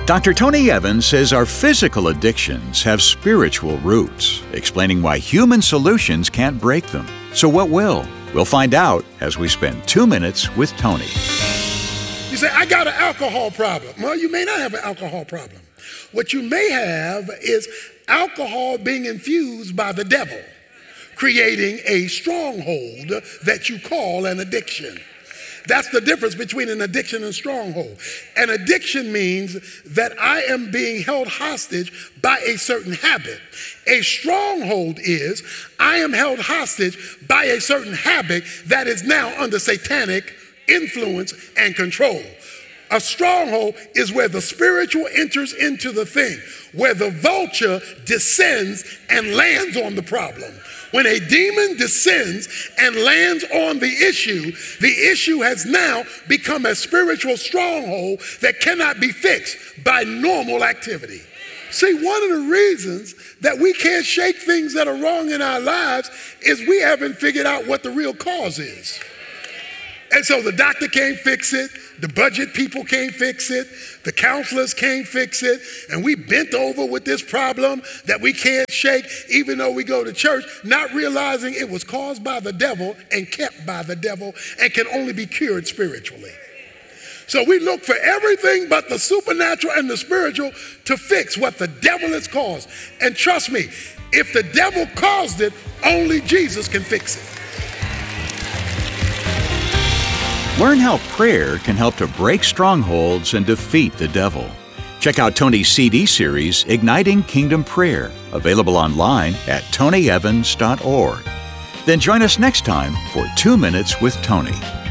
Dr. Tony Evans says our physical addictions have spiritual roots, explaining why human solutions can't break them. So what will? We'll find out as we spend 2 minutes with Tony. You say, I got an alcohol problem. Well, you may not have an alcohol problem. What you may have is alcohol being infused by the devil, creating a stronghold that you call an addiction. That's the difference between an addiction and a stronghold. An addiction means that I am being held hostage by a certain habit. A stronghold is I am held hostage by a certain habit that is now under satanic influence and control. A stronghold is where the spiritual enters into the thing, where the vulture descends and lands on the problem. When a demon descends and lands on the issue has now become a spiritual stronghold that cannot be fixed by normal activity. See, one of the reasons that we can't shake things that are wrong in our lives is we haven't figured out what the real cause is. And so the doctor can't fix it, the budget people can't fix it, the counselors can't fix it, and we bent over with this problem that we can't shake, even though we go to church, not realizing it was caused by the devil and kept by the devil and can only be cured spiritually. So we look for everything but the supernatural and the spiritual to fix what the devil has caused. And trust me, if the devil caused it, only Jesus can fix it. Learn how prayer can help to break strongholds and defeat the devil. Check out Tony's CD series, Igniting Kingdom Prayer, available online at tonyevans.org. Then join us next time for 2 Minutes with Tony.